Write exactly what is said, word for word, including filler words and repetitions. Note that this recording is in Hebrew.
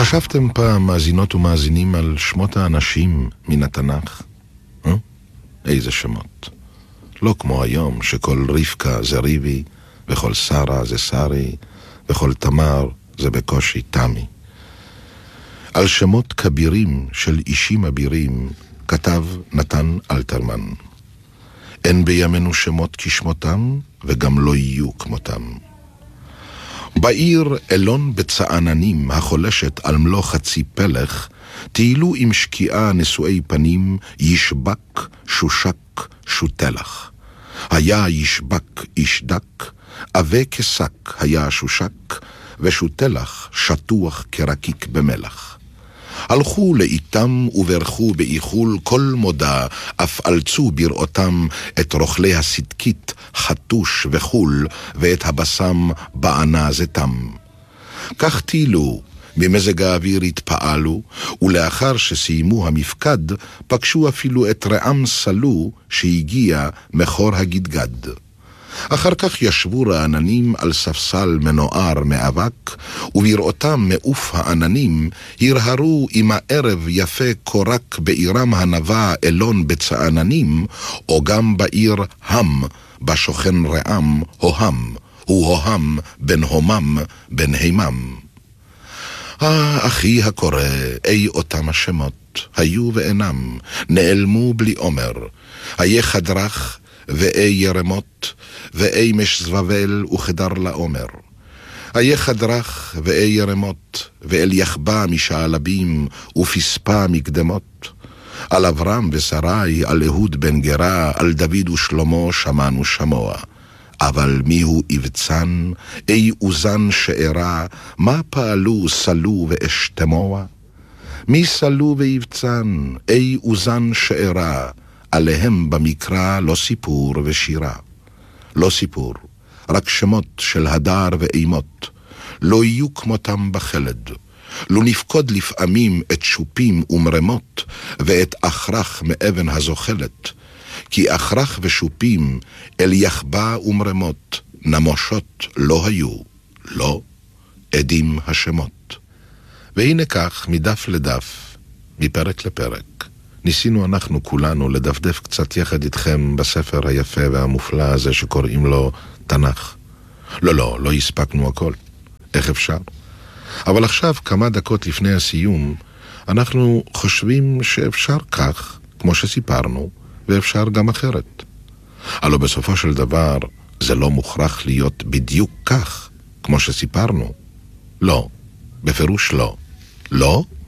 חשבתם פעם, מאזינות ומאזינים, על שמות האנשים מן התנ"ך? אה? איזה שמות. לא כמו היום, שכל רבקה זה ריבי, וכל שרה זה שרי, וכל תמר זה בקושי תמי. על שמות כבירים של אישים אבירים כתב נתן אלתרמן. אין בימינו שמות כשמותם, וגם לא יהיו כמותם. בעיר אלון בצעננים החולשת על מלוא חצי פלך, תהילו עם שקיעה נשואי פנים, ישבק, שושק, שותלח. היה ישבק איש דק, עבה כשק היה שושק, ושותלח שטוח כרקיק במלח. הלכו לאיתם וברכו באיחול כל מודה, אף אלצו בראותם את רוכלי הסדקית חתוש וחול, ואת הבשם בענה זתם. כך תהילו, במזג האוויר התפעלו, ולאחר שסיימו המפקד, פגשו אפילו את רעם סלו שהגיע מחור הגדגד. אחר כך ישבו רעננים על ספסל מנוער מאבק, ובראותם מעוף העננים הרהרו עם הערב יפה קורק בעירם הנבא אלון בצעננים, או גם בעיר הם, בשוכן רעם הוהם, הוא הוהם בן הומם בן הימם. אה, אחי הקורא, אי אותם השמות, היו ואינם, נעלמו בלי עומר, איה חדרך ואי ירמות, ואי משזבבל וחדר לעומר. איה חדרך ואי ירמות, ואל יחבא משעלבים ופספה מקדמות. על אברהם ושרי, על אהוד בן גרה, על דוד ושלמה שמענו שמוע. אבל מיהו אבצן, אי אוזן שארה, מה פעלו סלו ואשתמוע? מי סלו ואבצן, אי אוזן שארה, עליהם במקרא לא סיפור ושירה. לא סיפור, רק שמות של הדר ואימות. לא יהיו כמותם בחלד. לא נפקוד לפעמים את שופים ומרמות, ואת אחרח מאבן הזוחלת. כי אחרח ושופים אל יחבא ומרמות, נמושות לא היו, לא עדים השמות. והנה כך, מדף לדף, מפרק לפרק, ניסינו אנחנו כולנו לדפדף קצת יחד איתכם בספר היפה והמופלא הזה שקוראים לו תנ"ך. לא, לא, לא הספקנו הכל. איך אפשר? אבל עכשיו, כמה דקות לפני הסיום, אנחנו חושבים שאפשר כך, כמו שסיפרנו, ואפשר גם אחרת. הלא בסופו של דבר, זה לא מוכרח להיות בדיוק כך, כמו שסיפרנו. לא, בפירוש לא. לא?